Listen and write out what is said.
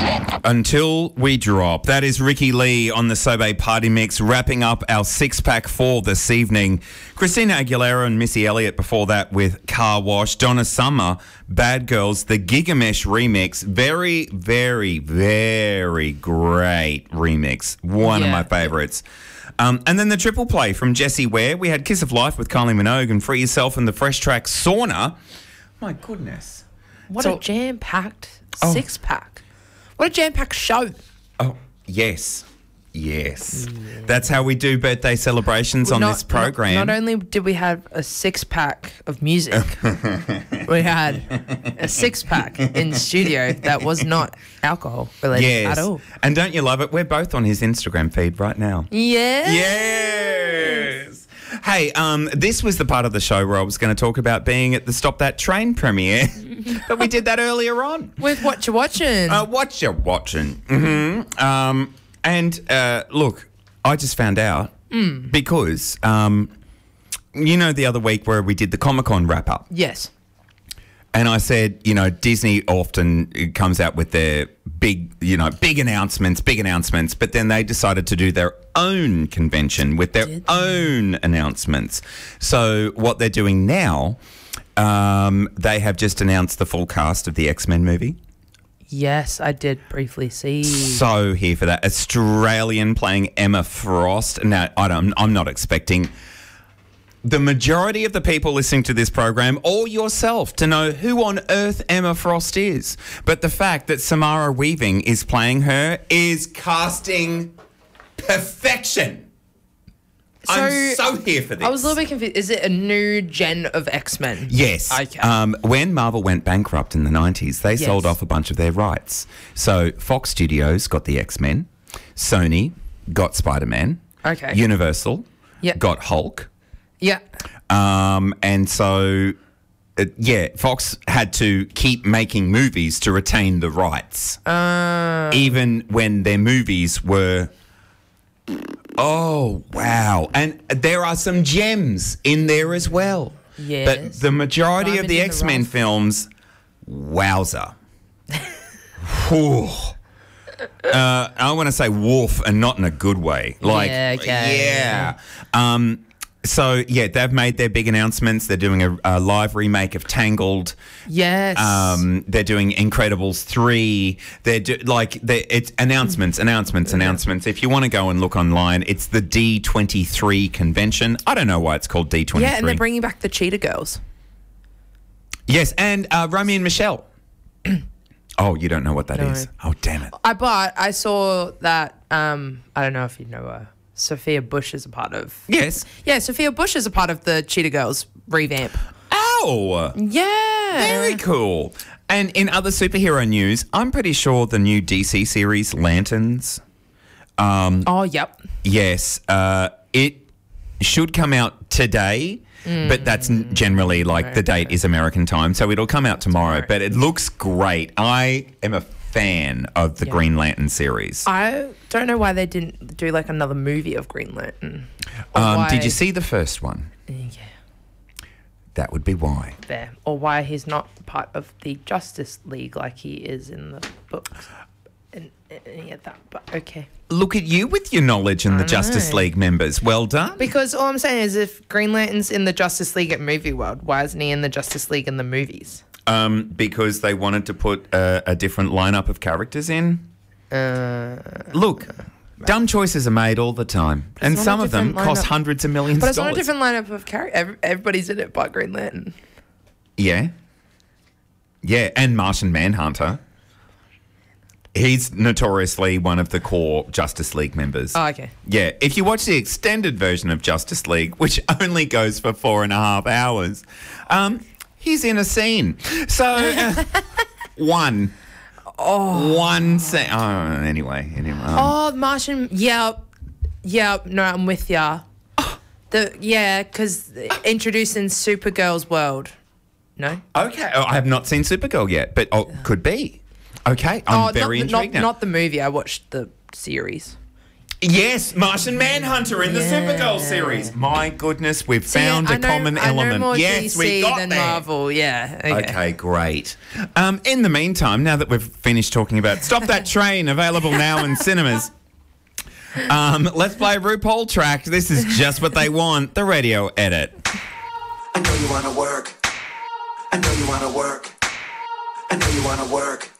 Until we drop. That is Ricky Lee on the Sobe Party Mix, wrapping up our six-pack for this evening. Christina Aguilera and Missy Elliott before that with Car Wash. Donna Summer, Bad Girls, the Gigamesh remix. Very, very, very great remix. One of my favourites. And then the triple play from Jessie Ware. We had Kiss of Life with Kylie Minogue and Free Yourself and the fresh track Sauna. My goodness. What a jam-packed six-pack. What a jam-packed show. Oh, yes. Yes. That's how we do birthday celebrations on this program. Not only did we have a six-pack of music, we had a six-pack in studio that was not alcohol related at all. And don't you love it? We're both on his Instagram feed right now. Yes. Yes. Hey, this was the part of the show where I was going to talk about being at the Stop That Train premiere, but we did that earlier on. With What You Watching. What You Watching. Mm-hmm. Look, I just found out because, the other week where we did the Comic-Con wrap-up. Yes. And I said, Disney often comes out with their big announcements, but then they decided to do their own convention with their own announcements. So what they're doing now, they have just announced the full cast of the X-Men movie. Yes, I did briefly see. So here for that. Australian playing Emma Frost. Now, I'm not expecting the majority of the people listening to this program or yourself to know who on earth Emma Frost is. But the fact that Samara Weaving is playing her is casting perfection. I'm so here for this. I was a little bit confused. Is it a new gen of X-Men? Yes. Okay. When Marvel went bankrupt in the 90s, they sold off a bunch of their rights. So Fox Studios got the X-Men. Sony got Spider-Man. Okay. Universal got Hulk. Yeah. And so, Fox had to keep making movies to retain the rights. Even when their movies were... Oh, wow. And there are some gems in there as well. Yes. But the majority of the X-Men films, wowza. Whew. I want to say woof and not in a good way. They've made their big announcements. They're doing a live remake of Tangled. Yes. They're doing Incredibles 3. It's announcements. If you want to go and look online, it's the D23 convention. I don't know why it's called D23. Yeah, and they're bringing back the Cheetah Girls. Yes, and Romy and Michelle. Oh, you don't know what that is? Oh, damn it. I saw that, I don't know if you know her. Sophia Bush is a part of... Yes. Yeah, Sophia Bush is a part of the Cheetah Girls revamp. Oh! Yeah. Very cool. And in other superhero news, I'm pretty sure the new DC series, Lanterns... yep. Yes. It should come out today, but that's generally the date is American time, so it'll come out tomorrow. But it looks great. I am a fan of the Green Lantern series. I don't know why they didn't do another movie of Green Lantern. Did you see the first one? Yeah. That would be why. There. Or why he's not part of the Justice League like he is in the books. And that, but okay. Look at you with your knowledge and the Justice League members. Well done. Because all I'm saying is if Green Lantern's in the Justice League at Movie World, why isn't he in the Justice League in the movies? Because they wanted to put a different lineup of characters in. Look, dumb choices are made all the time. And some of them cost hundreds of millions of dollars. But it's not a different lineup of characters. Everybody's in it but Green Lantern. Yeah. Yeah, and Martian Manhunter. He's notoriously one of the core Justice League members. Oh, okay. Yeah, if you watch the extended version of Justice League, which only goes for 4.5 hours, he's in a scene. So, one scene. Oh, anyway. Martian. Yep. No, I'm with ya. Because introducing Supergirl's world. No? Okay. I have not seen Supergirl yet, but could be. Okay, I'm very intrigued now. Not the movie. I watched the series. Yes, Martian Manhunter in the Supergirl series. My goodness, we've found a common element. I know more yes, DC we got than there. Marvel. Yeah. Okay, great. In the meantime, now that we've finished talking about Stop That Train, available now in cinemas, let's play a RuPaul track. This is just what they want, the radio edit. I know you want to work. I know you want to work. I know you want to work.